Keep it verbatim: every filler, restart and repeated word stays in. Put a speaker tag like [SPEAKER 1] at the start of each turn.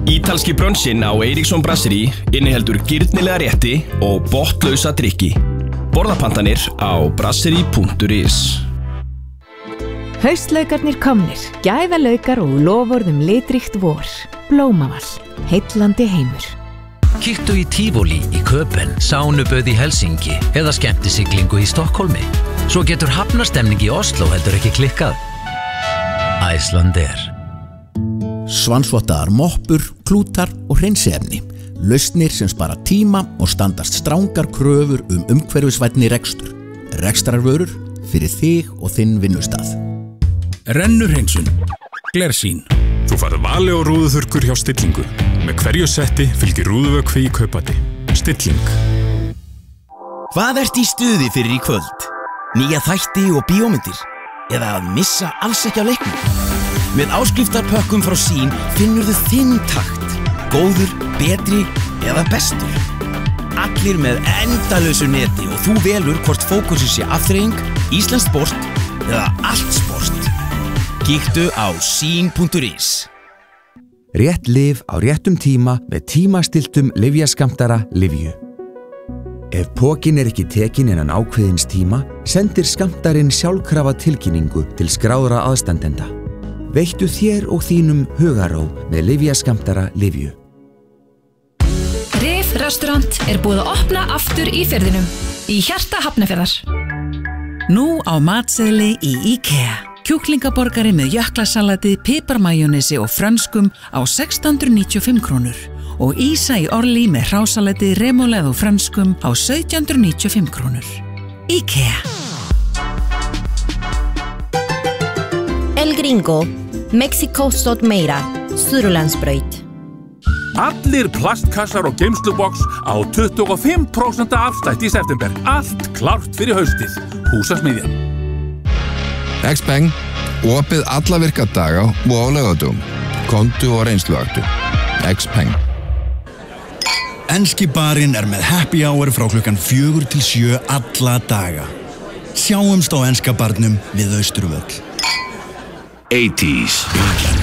[SPEAKER 1] Ítalski brunchinn á Eiríksson Brasserie inniheldur gyrnilega rétti og botnlausa drykki. Borðapantanir á brasserie punktur is.
[SPEAKER 2] Haustlaukarnir komnir, gæðalaukar og loforðum litríkt vor. Blómavall, heillandi heimur.
[SPEAKER 3] Kíktu í Tivoli í Köpen, sánuböð í Helsingi eða skemmtisiglingu í Stokkólmi. Svo getur hafnastemning í Oslo heldur ekki klikkað. Icelandair.
[SPEAKER 4] Svansvottaðar moppur, klútar og hreinsiefni. Lausnir sem spara tíma og standast strangar kröfur um umhverfisvænni rekstur. Rekstrarvörur fyrir þig og þinn vinnustað.
[SPEAKER 5] Rennurhreinsun. Glersýn.
[SPEAKER 6] Þú farð vali og rúðuþurrkur hjá Stillingu. Með hverju setti fylgir rúðuvökvi í kaupati. Stilling.
[SPEAKER 7] Hvað ert í stuði fyrir í kvöld? Nýja þætti og bíómyndir? Eða að missa alls ekki af leiknum? Með áskriftarpökkum frá Sín finnurðu þinn takt. Góður, betri eða bestur. Allir með endalausu neti og þú velur hvort fókusið sé afþreying, íslenskt sport eða allt sport. Kíktu á sín punktur is.
[SPEAKER 8] Rétt lyf á réttum tíma með tímastiltum lyfjaskammtara Lyfju. Ef pókin er ekki tekin innan ákveðins tíma, sendir skammtarinn sjálfkrafa tilkynningu til skráðra aðstandenda. Veittu þér og þínum hugarró með lyfjaskammtara Lyfju.
[SPEAKER 9] Rif restaurant er búið að opna aftur í firðinum, í hjarta Hafnarfjarðar.
[SPEAKER 10] Nú á matseðli í IKEA. Kjúklingaborgari með jöklasalati, piparmajónesi og frönskum á sextán hundruð níutíu og fimm krónur og ísa í orli með hrásalati, remoulade og frönskum á sautján hundruð níutíu og fimm krónur. IKEA.
[SPEAKER 11] El Gringo, Mexico stóð meira, Suðurlandsbraut.
[SPEAKER 5] Allir plastkassar og geymslubox á tuttugu og fimm prósent afslætti í september. Allt klárt fyrir haustið. Húsasmiðjan.
[SPEAKER 12] X-Peng, opið alla virka daga og á laugardögum. Komdu og reynsluaktu. X-Peng.
[SPEAKER 13] Enski barinn er með happy hour frá klukkan fjögur til sjö alla daga. Sjáumst á enska barnum við Austurvöll.
[SPEAKER 14] eighties.